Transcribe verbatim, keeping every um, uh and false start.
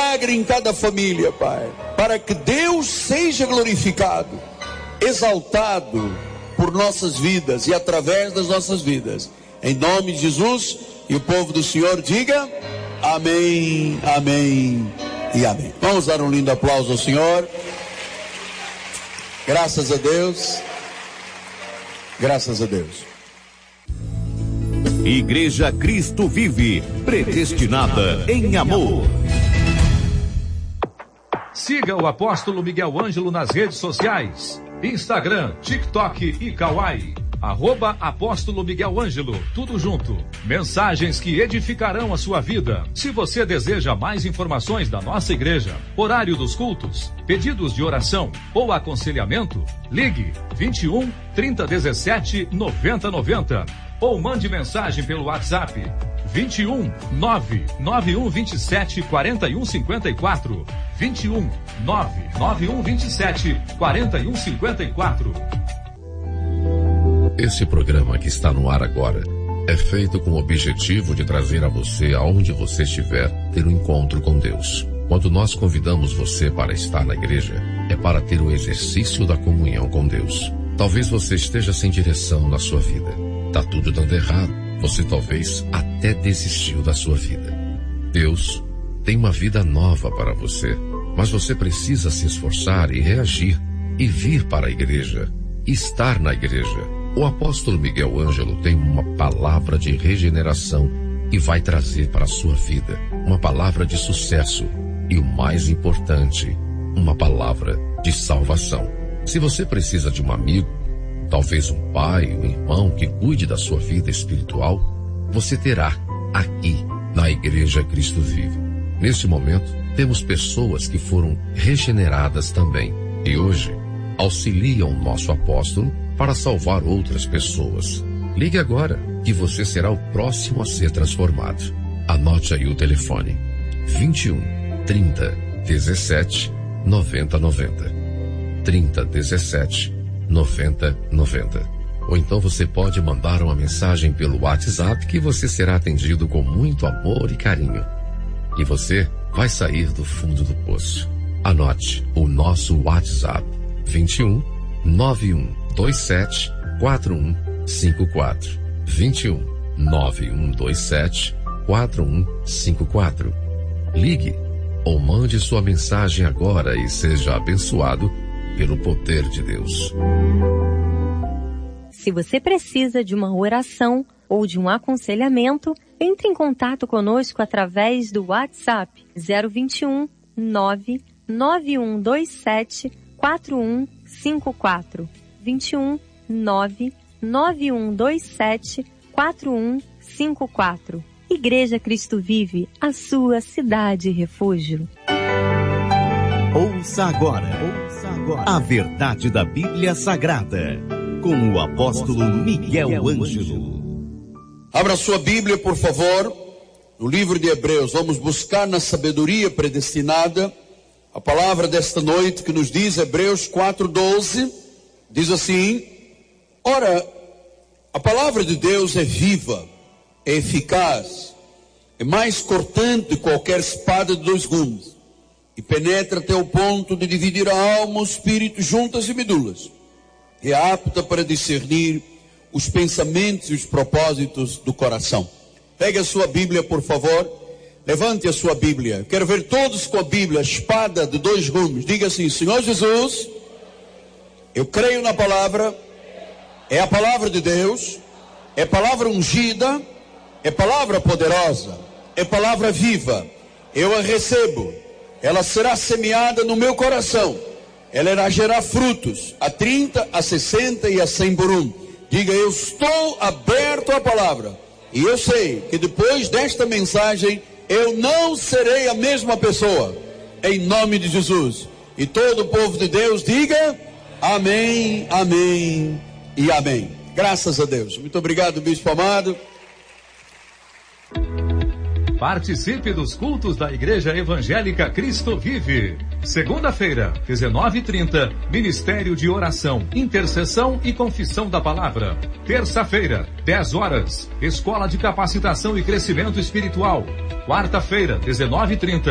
milagre em cada família, Pai, para que Deus seja glorificado, exaltado por nossas vidas e através das nossas vidas, em nome de Jesus. E o povo do Senhor diga amém, amém e amém. Vamos dar um lindo aplauso ao Senhor. Graças a Deus, graças a Deus. Igreja Cristo Vive, predestinada em amor. Siga o apóstolo Miguel Ângelo nas redes sociais, Instagram, TikTok e Kawaii. Arroba Apóstolo Miguel Ângelo, tudo junto. Mensagens que edificarão a sua vida. Se você deseja mais informações da nossa igreja, horário dos cultos, pedidos de oração ou aconselhamento, ligue vinte e um, trinta, dezessete, noventa, noventa ou mande mensagem pelo WhatsApp vinte e um, nove nove um vinte e sete, quarenta e um cinquenta e quatro. vinte e um, nove nove um vinte e sete, quarenta e um cinquenta e quatro. Esse programa que está no ar agora é feito com o objetivo de trazer a você, aonde você estiver, ter um encontro com Deus. Quando nós convidamos você para estar na igreja, é para ter o exercício da comunhão com Deus. Talvez você esteja sem direção na sua vida. Tá tudo dando errado. Você talvez até desistiu da sua vida. Deus tem uma vida nova para você, mas você precisa se esforçar e reagir e vir para a igreja, estar na igreja. O apóstolo Miguel Ângelo tem uma palavra de regeneração e vai trazer para a sua vida uma palavra de sucesso e, o mais importante, uma palavra de salvação. Se você precisa de um amigo, talvez um pai, um irmão que cuide da sua vida espiritual, você terá aqui na Igreja Cristo Vive. Neste momento, temos pessoas que foram regeneradas também e hoje auxiliam o nosso apóstolo para salvar outras pessoas. Ligue agora que você será o próximo a ser transformado. Anote aí o telefone vinte e um, trinta, dezessete, noventa, noventa. trinta, dezessete, noventa, noventa. Ou então você pode mandar uma mensagem pelo WhatsApp que você será atendido com muito amor e carinho. E você vai sair do fundo do poço. Anote o nosso WhatsApp vinte e um, nove um dois sete, quatro um cinco quatro. vinte e um, nove um dois sete, quatro um cinco quatro. Ligue ou mande sua mensagem agora e seja abençoado pelo poder de Deus. Se você precisa de uma oração ou de um aconselhamento, entre em contato conosco através do WhatsApp zero vinte e um, nove nove um dois sete, quatro um cinco quatro. vinte e um, nove nove um dois sete, quatro um cinco quatro. Igreja Cristo Vive, a sua cidade refúgio. Ouça agora, ouça agora a verdade da Bíblia Sagrada, com o apóstolo Miguel Ângelo. Abra sua Bíblia, por favor, no livro de Hebreus. Vamos buscar na sabedoria predestinada a palavra desta noite que nos diz, Hebreus quatro, doze, diz assim: ora, a palavra de Deus é viva, é eficaz, é mais cortante que qualquer espada de dois gumes, e penetra até o ponto de dividir a alma, o espírito, juntas e medulas, é apta para discernir os pensamentos e os propósitos do coração. Pegue a sua Bíblia, por favor. Levante a sua Bíblia. Quero ver todos com a Bíblia, espada de dois gumes. Diga assim: Senhor Jesus, eu creio na palavra, é a palavra de Deus, é palavra ungida, é palavra poderosa, é palavra viva. Eu a recebo, ela será semeada no meu coração, ela irá gerar frutos, a trinta, a sessenta e a cem por um. Diga: eu estou aberto à palavra, e eu sei que depois desta mensagem, eu não serei a mesma pessoa, em nome de Jesus. E todo o povo de Deus diga amém, amém e amém. Graças a Deus. Muito obrigado, bispo amado. Participe dos cultos da Igreja Evangélica Cristo Vive. Segunda-feira, dezenove e trinta, Ministério de Oração, Intercessão e Confissão da Palavra. Terça-feira, dez horas, Escola de Capacitação e Crescimento Espiritual. Quarta-feira, dezenove e trinta.